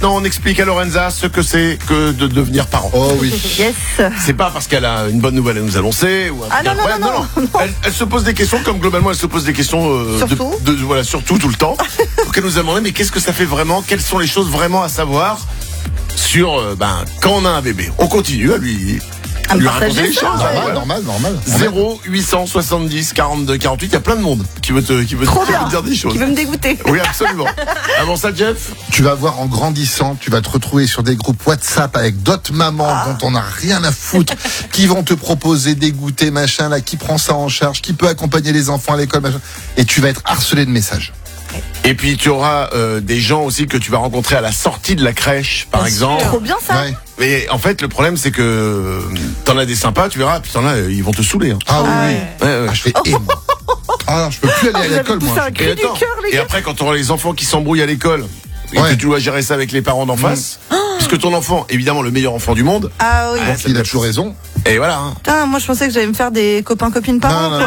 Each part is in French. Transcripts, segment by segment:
Non, on explique à Lorenza ce que c'est que de devenir parent. Oh oui. Yes. C'est pas parce qu'elle a une bonne nouvelle à nous annoncer ou un truc incroyable. Non. Elle se pose des questions comme globalement elle se pose des questions Surtout voilà, surtout tout le temps. Donc elle nous a demandé mais qu'est-ce que ça fait vraiment? Quelles sont les choses vraiment à savoir sur quand on a un bébé? On continue à lui raconter les choses. Normal. 0870 42 48. Il y a plein de monde qui veut te dire des choses. Qui veut me dégoûter. Oui, absolument. Avant ça, Jeff, Tu vas voir en grandissant, tu vas te retrouver sur des groupes WhatsApp avec d'autres mamans dont on n'a rien à foutre, qui vont te proposer des goûters, machin, là, qui prend ça en charge, qui peut accompagner les enfants à l'école, machin. Et tu vas être harcelé de messages. et puis tu auras des gens aussi que tu vas rencontrer à la sortie de la crèche, par exemple. Trop bien ça. Ouais. Mais en fait, le problème, c'est que t'en as des sympas, tu verras, puis t'en as, ils vont te saouler. Hein. Ah oui. Ouais. Je fais moi. Ah non, je peux plus aller à Vous avez l'école, poussé moi. un cri Et du attends, cœur, les et gars. après, quand tu auras les enfants qui s'embrouillent à l'école, et Ouais. que tu dois gérer ça avec les parents d'en face, puisque ton enfant, évidemment, le meilleur enfant du monde, Ah oui. Donc il a toujours raison. et voilà. Hein. Putain, moi je pensais que j'allais me faire des copains-copines parents. Non.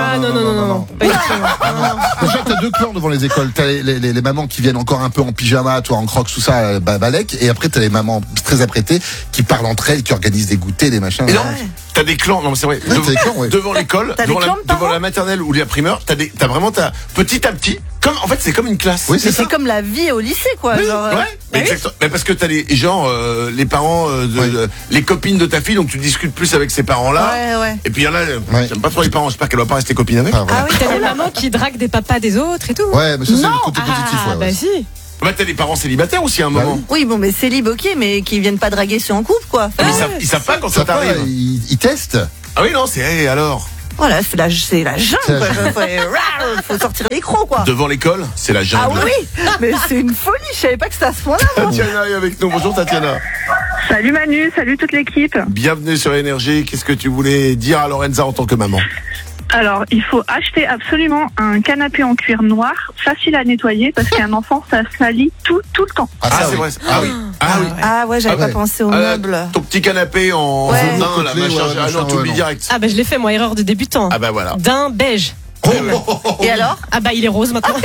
quoi. Déjà, t'as deux clans devant les écoles. T'as les mamans qui viennent encore un peu en pyjama, toi en crocs, tout ça, balèque. Et après, t'as les mamans très apprêtées qui parlent entre elles, qui organisent des goûters, des machins. Et non, Ouais. t'as des clans, non, mais c'est vrai. Ouais, t'as des clans, ouais. Devant l'école, T'as des devant, clans de devant parents la maternelle ou la primaire, t'as petit à petit, en fait, c'est comme une classe. Oui, Mais c'est ça. c'est comme la vie au lycée, quoi. Oui, Genre, ouais, mais exactement. Mais parce que t'as les parents les copines de ta fille, donc tu discutes plus avec ces parents-là. Ouais. Et puis il y en a, Ouais. j'aime pas trop les parents, j'espère qu'elle va pas rester copine avec. Ah, voilà. Ah oui, T'as des mamans qui draguent des papas des autres et tout. Ouais, mais ça, c'est Non. le côté positif. Ouais, Bah ouais. si. Bah t'as des parents célibataires aussi à un Bah moment. Oui, bon, mais célib, ok, mais qui viennent pas draguer ceux en couple, quoi. Mais ils savent pas quand ça Ça part, t'arrive. ils testent. Ah oui, non, c'est alors. Voilà, c'est la jungle, C'est la quoi. Faut sortir les crocs, quoi. Devant l'école, c'est la jungle. Ah oui, mais c'est une folie, je savais pas que c'était à ce point-là. moi. Tatiana est avec nous. Bonjour Tatiana. Salut Manu, salut toute l'équipe. Bienvenue sur Énergie. Qu'est-ce que tu voulais dire à Lorenza en tant que maman? Alors, il faut acheter absolument un canapé en cuir noir, facile à nettoyer, parce qu'un enfant, ça salit tout le temps. Ah, ça, c'est oui. vrai. Ah oui. Ah oui. Ah ouais, j'avais Ah ouais. pas pensé aux Ah, meubles. ton petit canapé en Ouais. daim, là, Côtelé, machin. ouais, Ah non, machin, t'oublies ouais, direct. Ah bah je l'ai fait moi, erreur de débutant. Ah bah voilà. D'un beige. Et alors? Ah bah il est rose maintenant.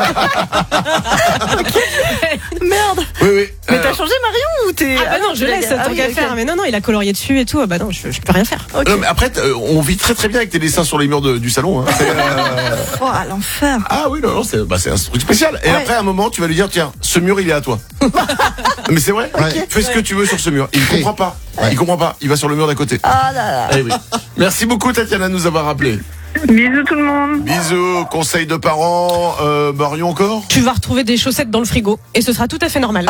Merde. Oui. Mais t'as changé Marion ou t'es... Ah bah non, je laisse, Ah tant oui, qu'à ok. faire. Mais non, il a colorié dessus et tout. Ah bah non, je peux rien faire. Ok. Non, mais après, on vit très très bien avec tes dessins sur les murs du salon. Hein. Oh, l'enfer. Ah oui, non, c'est un truc spécial. Et Ouais. après, à un moment, tu vas lui dire, tiens, ce mur, il est à toi. Mais c'est vrai. Ouais. Fais ce que tu veux sur ce mur. Il comprend pas. Ouais. Il comprend pas. Il va sur le mur d'à côté. Ah là là. Eh oui. Merci beaucoup, Tatiana, de nous avoir rappelé. Bisous tout le monde. Bisous, conseils de parents. Marion encore? Tu vas retrouver des chaussettes dans le frigo et ce sera tout à fait normal.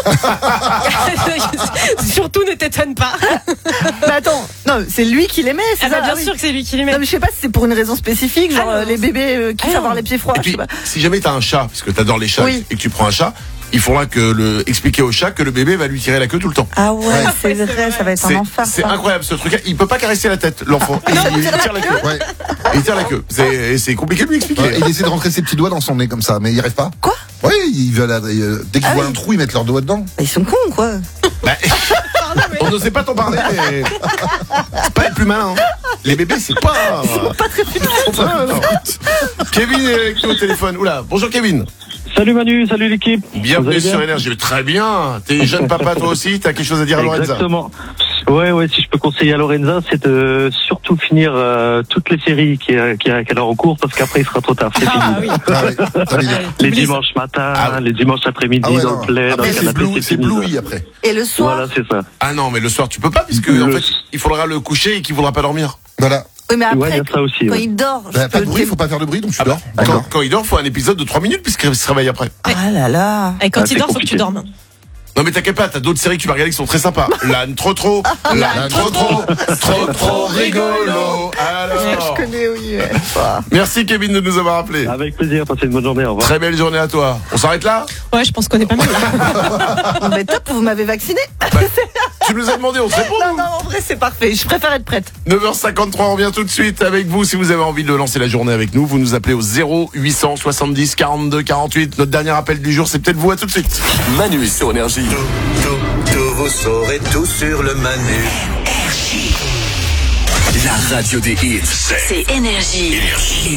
Surtout ne t'étonne pas. Mais attends, non, c'est lui qui les met, c'est Ah bah ça? bien Ah oui. sûr que c'est lui qui les met. Non, mais je sais pas si c'est pour une raison spécifique, genre Ah non, les bébés qui Ah savent non. avoir les pieds froids, Et je puis, sais pas. si jamais t'as un chat, parce que t'adores les chats, Oui. et que tu prends un chat, il faudra expliquer au chat que le bébé va lui tirer la queue tout le temps. Ah ouais, c'est Ouais, c'est vrai, ça va être un enfer. C'est ça. incroyable ce truc. Il peut pas caresser la tête, l'enfant. Il tire la queue. Ouais. Il tire la queue. C'est compliqué de lui expliquer. Ouais, il essaie de rentrer ses petits doigts dans son nez comme ça, mais il y arrive pas. Quoi? Oui, ils veulent, dès qu'ils Ah voient oui. un trou, ils mettent leurs doigts dedans. Bah, ils sont cons, quoi. Bah, on n'osait pas t'en parler, mais c'est pas les plus malins. Hein. Les bébés, c'est pas. Pas très Ah, non. Kevin est avec nous au téléphone. Oula, bonjour Kevin. Salut Manu, salut l'équipe. Vous Bienvenue allez bien sur Énergie. Très bien. T'es jeune papa toi aussi. T'as quelque chose à dire à Lorenza? Exactement. Ouais, si je peux conseiller à Lorenza, c'est de surtout finir toutes les séries qu'elle a en cours, parce qu'après il sera trop tard. C'est Ah fini. oui. Ah oui. Ah, mais Les Oublie ça. dimanches matins, Ah ouais. les dimanches après-midi, ah ouais, dans non. le plaid, dans Après, le c'est canapé, blue, c'est fini, bluey ça. après. Et le soir. Voilà, c'est ça. Ah non, mais le soir tu peux pas puisque Le- en fait il faudra le coucher et qu'il voudra pas dormir. Voilà. Oui, mais Ouais, après, il y a ça aussi. quand Ouais. il dort, je Bah, pas peux de bruit, faut pas faire de bruit, donc tu dors. Quand, D'accord. quand il dort, faut un épisode de 3 minutes puisqu'il se réveille après. Ah là là. Et quand Ah, il c'est dort, faut que tu compliqué. dormes. Non mais t'inquiète pas, t'as d'autres séries que tu vas regarder qui sont très sympas. L'âne trop l'âne trop rigolo. Alors, connais, oui. merci Kevin de nous avoir appelé. Avec plaisir, passez une bonne journée, au revoir. Très belle journée à toi. On s'arrête là? Ouais, je pense qu'on est pas mal là. Mais top, vous m'avez vacciné. Tu nous as demandé, on te répond. Non, en vrai, c'est parfait. Je préfère être prête. 9h53, on revient tout de suite avec vous. Si vous avez envie de lancer la journée avec nous, vous nous appelez au 0870 42 48. Notre dernier appel du jour, c'est peut-être vous. À tout de suite. Manu sur Énergie. Tout, vous saurez tout sur le Manu. La radio des hits, C'est Énergie.